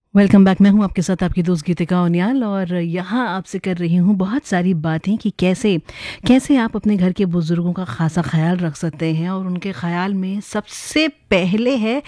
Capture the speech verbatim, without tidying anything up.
Welcome back. मैं हूं आपके साथ आपकी दोस्त गीतिका उनियाल और यहाँ आपसे कर रही हूँ बहुत सारी बातें कि कैसे कैसे आप अपने घर के बुजुर्गों का खासा ख्याल रख सकते हैं। और उनके ख्याल में सबसे पहले है